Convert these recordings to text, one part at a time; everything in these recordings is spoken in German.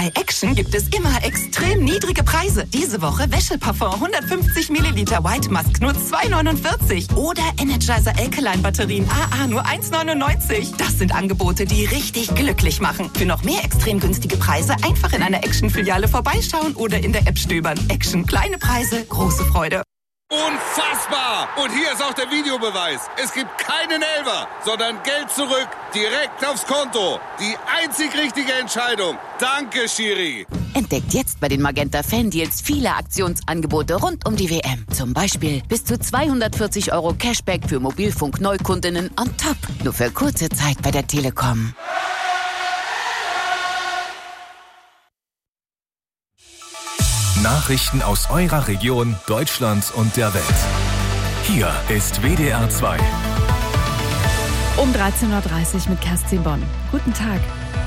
Bei Action gibt es immer extrem niedrige Preise. Diese Woche Wäscheparfum 150 Milliliter White Musk nur 2,49 oder Energizer Alkaline Batterien AA nur 1,99. Das sind Angebote, die richtig glücklich machen. Für noch mehr extrem günstige Preise einfach in einer Action-Filiale vorbeischauen oder in der App stöbern. Action, kleine Preise, große Freude. Unfassbar! Und hier ist auch der Videobeweis. Es gibt keinen Elfer, sondern Geld zurück, direkt aufs Konto. Die einzig richtige Entscheidung. Danke, Schiri. Entdeckt jetzt bei den Magenta Fan-Deals viele Aktionsangebote rund um die WM. Zum Beispiel bis zu 240 € Cashback für Mobilfunk-Neukundinnen on top. Nur für kurze Zeit bei der Telekom. Nachrichten aus eurer Region, Deutschland und der Welt. Hier ist WDR 2. Um 13:30 Uhr mit Kerstin Bonn. Guten Tag.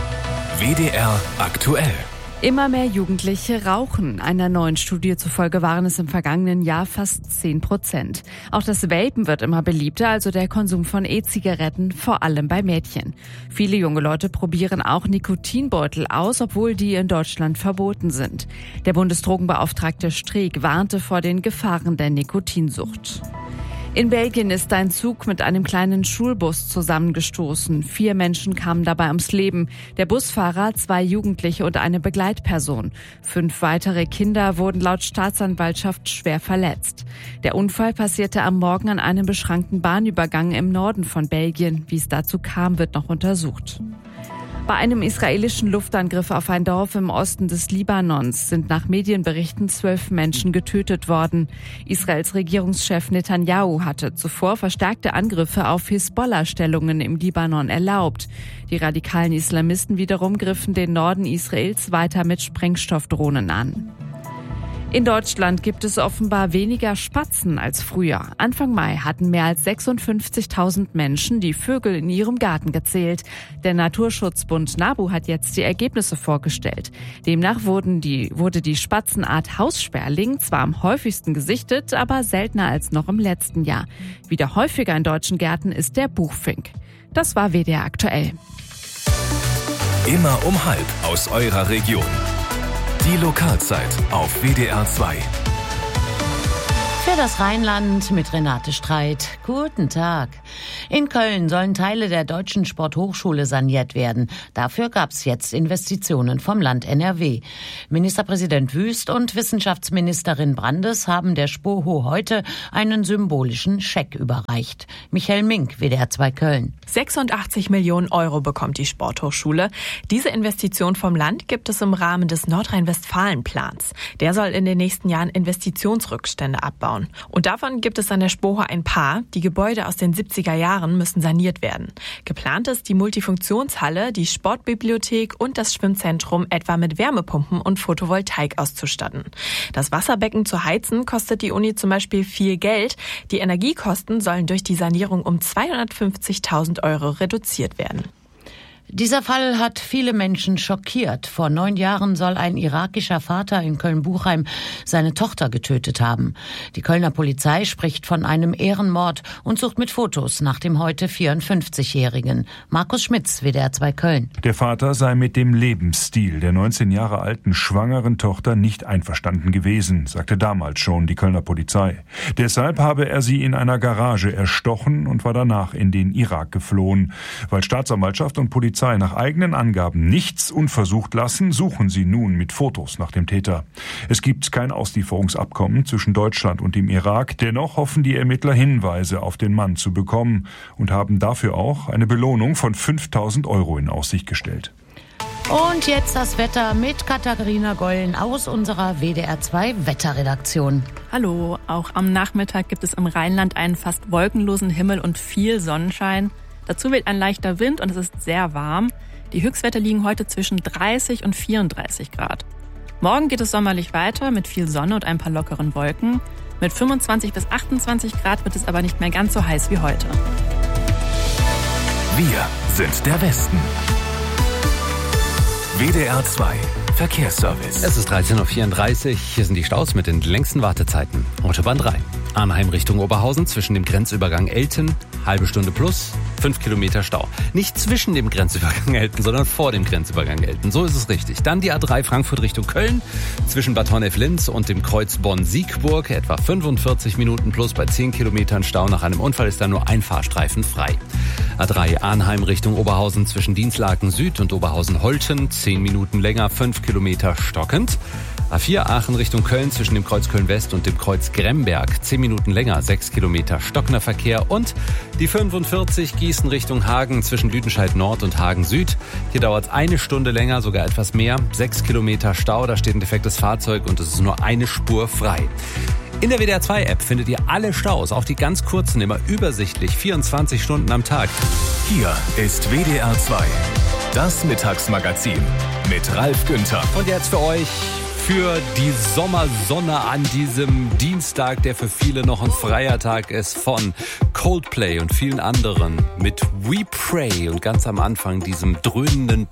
WDR aktuell. Immer mehr Jugendliche rauchen. Einer neuen Studie zufolge waren es im vergangenen Jahr fast 10%. Auch das Vapen wird immer beliebter, also der Konsum von E-Zigaretten, vor allem bei Mädchen. Viele junge Leute probieren auch Nikotinbeutel aus, obwohl die in Deutschland verboten sind. Der Bundesdrogenbeauftragte Streeck warnte vor den Gefahren der Nikotinsucht. In Belgien ist ein Zug mit einem kleinen Schulbus zusammengestoßen. 4 Menschen kamen dabei ums Leben. Der Busfahrer, 2 Jugendliche und eine Begleitperson. 5 weitere Kinder wurden laut Staatsanwaltschaft schwer verletzt. Der Unfall passierte am Morgen an einem beschränkten Bahnübergang im Norden von Belgien. Wie es dazu kam, wird noch untersucht. Bei einem israelischen Luftangriff auf ein Dorf im Osten des Libanons sind nach Medienberichten 12 Menschen getötet worden. Israels Regierungschef Netanyahu hatte zuvor verstärkte Angriffe auf Hisbollah-Stellungen im Libanon erlaubt. Die radikalen Islamisten wiederum griffen den Norden Israels weiter mit Sprengstoffdrohnen an. In Deutschland gibt es offenbar weniger Spatzen als früher. Anfang Mai hatten mehr als 56.000 Menschen die Vögel in ihrem Garten gezählt. Der Naturschutzbund NABU hat jetzt die Ergebnisse vorgestellt. Demnach wurde die Spatzenart Haussperling zwar am häufigsten gesichtet, aber seltener als noch im letzten Jahr. Wieder häufiger in deutschen Gärten ist der Buchfink. Das war WDR aktuell. Immer um 12:30 aus eurer Region. Die Lokalzeit auf WDR 2. Für das Rheinland mit Renate Streit. Guten Tag. In Köln sollen Teile der Deutschen Sporthochschule saniert werden. Dafür gab es jetzt Investitionen vom Land NRW. Ministerpräsident Wüst und Wissenschaftsministerin Brandes haben der SPOHO heute einen symbolischen Scheck überreicht. Michael Mink, WDR 2 Köln. 86 Millionen € bekommt die Sporthochschule. Diese Investition vom Land gibt es im Rahmen des Nordrhein-Westfalen-Plans. Der soll in den nächsten Jahren Investitionsrückstände abbauen. Und davon gibt es an der SPOHO ein paar. Die Gebäude aus den 70er Jahren müssen saniert werden. Geplant ist die Multifunktionshalle, die Sportbibliothek und das Schwimmzentrum etwa mit Wärmepumpen und Photovoltaik auszustatten. Das Wasserbecken zu heizen kostet die Uni zum Beispiel viel Geld. Die Energiekosten sollen durch die Sanierung um 250.000 € reduziert werden. Dieser Fall hat viele Menschen schockiert. Vor 9 Jahren soll ein irakischer Vater in Köln-Buchheim seine Tochter getötet haben. Die Kölner Polizei spricht von einem Ehrenmord und sucht mit Fotos nach dem heute 54-Jährigen. Markus Schmitz, WDR 2 Köln. Der Vater sei mit dem Lebensstil der 19 Jahre alten schwangeren Tochter nicht einverstanden gewesen, sagte damals schon die Kölner Polizei. Deshalb habe er sie in einer Garage erstochen und war danach in den Irak geflohen. Weil Staatsanwaltschaft und Polizei nach eigenen Angaben nichts unversucht lassen, suchen sie nun mit Fotos nach dem Täter. Es gibt kein Auslieferungsabkommen zwischen Deutschland und dem Irak. Dennoch hoffen die Ermittler, Hinweise auf den Mann zu bekommen und haben dafür auch eine Belohnung von 5.000 € in Aussicht gestellt. Und jetzt das Wetter mit Katharina Gollen aus unserer WDR 2 Wetterredaktion. Hallo, auch am Nachmittag gibt es im Rheinland einen fast wolkenlosen Himmel und viel Sonnenschein. Dazu weht ein leichter Wind und es ist sehr warm. Die Höchstwerte liegen heute zwischen 30 und 34 Grad. Morgen geht es sommerlich weiter mit viel Sonne und ein paar lockeren Wolken. Mit 25 bis 28 Grad wird es aber nicht mehr ganz so heiß wie heute. Wir sind der Westen. WDR 2 Verkehrsservice. Es ist 13:34 Uhr. Hier sind die Staus mit den längsten Wartezeiten. Autobahn 3. Arnheim Richtung Oberhausen zwischen dem Grenzübergang Elten halbe Stunde plus, 5 Kilometer Stau. Nicht zwischen dem Grenzübergang Elten, sondern vor dem Grenzübergang Elten. So ist es richtig. Dann die A3 Frankfurt Richtung Köln. Zwischen Bad Honnef-Linz und dem Kreuz Bonn-Siegburg. Etwa 45 Minuten plus bei 10 Kilometern Stau. Nach einem Unfall ist da nur ein Fahrstreifen frei. A3 Arnheim Richtung Oberhausen zwischen Dienstlaken Süd und Oberhausen-Holten. 10 Minuten länger, 5 Kilometer stockend. A4 Aachen Richtung Köln zwischen dem Kreuz Köln-West und dem Kreuz Gremberg. 10 Minuten länger, 6 Kilometer stockender Verkehr. Und die 45 Gießen Richtung Hagen zwischen Lüdenscheid Nord und Hagen Süd. Hier dauert es 1 Stunde länger, sogar etwas mehr. 6 Kilometer Stau, da steht ein defektes Fahrzeug und es ist nur eine Spur frei. In der WDR 2 App findet ihr alle Staus, auch die ganz kurzen, immer übersichtlich, 24 Stunden am Tag. Hier ist WDR 2, das Mittagsmagazin mit Ralf Günther. Und jetzt für euch, für die Sommersonne an diesem Dienstag, der für viele noch ein freier Tag ist, von Coldplay und vielen anderen mit We Pray und ganz am Anfang diesem dröhnenden